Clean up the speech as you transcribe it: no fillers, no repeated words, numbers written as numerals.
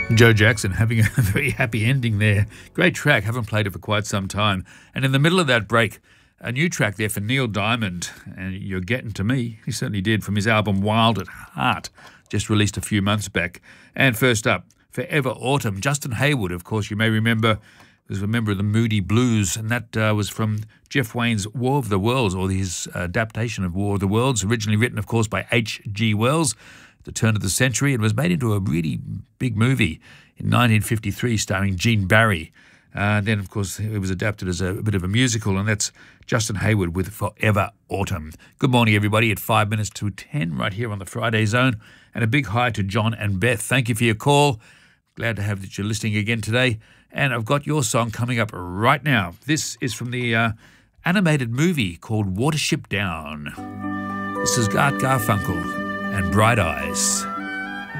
Joe Jackson having a very happy ending there. Great track, haven't played it for quite some time. And in the middle of that break, a new track there for Neil Diamond, and You're Getting to Me. He certainly did, from his album Wild at Heart, just released a few months back. And first up, Forever Autumn, Justin Hayward, of course, you may remember, was a member of the Moody Blues, and that was from Jeff Wayne's War of the Worlds, or his adaptation of War of the Worlds, originally written, of course, by H.G. Wells at the turn of the century, and was made into a really big movie in 1953 starring Gene Barry. Then, of course, it was adapted as a bit of a musical, and that's Justin Hayward with Forever Autumn. Good morning, everybody, at 5 minutes to 10 right here on the Friday Zone. And a big hi to John and Beth. Thank you for your call. Glad to have that you're listening again today. And I've got your song coming up right now. This is from the animated movie called Watership Down. This is Art Garfunkel and Bright Eyes.